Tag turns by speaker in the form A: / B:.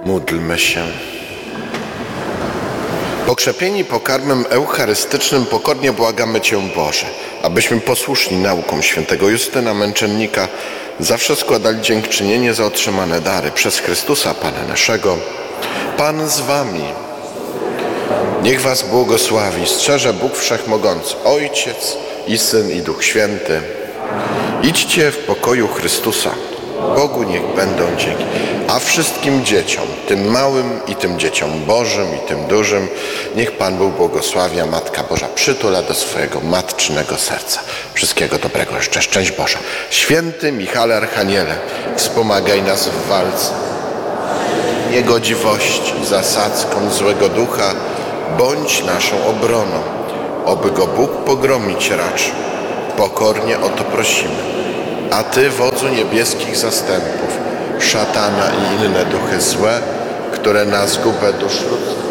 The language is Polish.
A: Módlmy się. Pokrzepieni pokarmem eucharystycznym pokornie błagamy Cię, Boże, abyśmy posłuszni naukom świętego Justyna Męczennika zawsze składali dziękczynienie za otrzymane dary przez Chrystusa Pana naszego. Pan z Wami. Niech Was błogosławi, strzeże Bóg Wszechmogący, Ojciec i Syn i Duch Święty. Idźcie w pokoju Chrystusa. Bogu niech będą dzięki, a wszystkim dzieciom, tym małym i tym dzieciom Bożym i tym dużym, niech Pan Bóg błogosławia, Matka Boża przytula do swojego matczynego serca. Wszystkiego dobrego jeszcze, szczęść Boża. Święty Michale Archaniele, wspomagaj nas w walce niegodziwości, zasadzką złego ducha, bądź naszą obroną, oby go Bóg pogromić raczył. Pokornie o to prosimy. A Ty, wodzu niebieskich zastępów, szatana i inne duchy złe, które na zgubę dusz ludzkich